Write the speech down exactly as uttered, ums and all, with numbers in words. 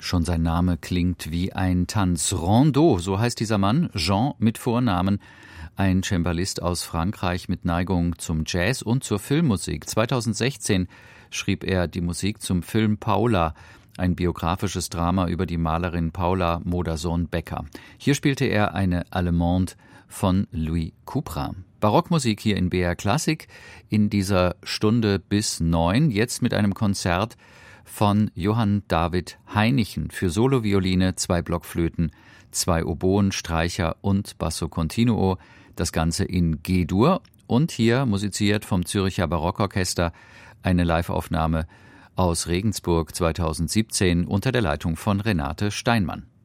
Schon sein Name klingt wie ein Tanz. Rondeau, so heißt dieser Mann, Jean mit Vornamen, ein Cembalist aus Frankreich mit Neigung zum Jazz und zur Filmmusik. zweitausendsechzehn schrieb er die Musik zum Film Paula, ein biografisches Drama über die Malerin Paula Modersohn-Becker. Hier spielte er eine Allemande von Louis Couperin. Barockmusik hier in B R Klassik in dieser Stunde bis neun, jetzt mit einem Konzert von Johann David Heinichen für Solovioline, zwei Blockflöten, zwei Oboen, Streicher und Basso Continuo, das Ganze in G-Dur und hier musiziert vom Zürcher Barockorchester eine Liveaufnahme aus Regensburg zweitausendsiebzehn unter der Leitung von Renate Steinmann.